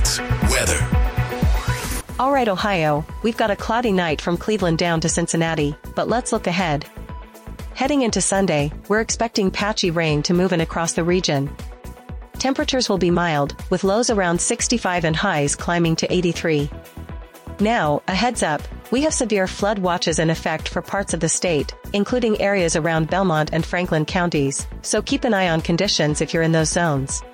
Hits weather. All right, Ohio, we've got a cloudy night from Cleveland down to Cincinnati, but let's look ahead. Heading into Sunday, we're expecting patchy rain to move in across the region. Temperatures will be mild, with lows around 65 and highs climbing to 83. Now, a heads up, we have severe flood watches in effect for parts of the state, including areas around Belmont and Franklin counties, so keep an eye on conditions if you're in those zones.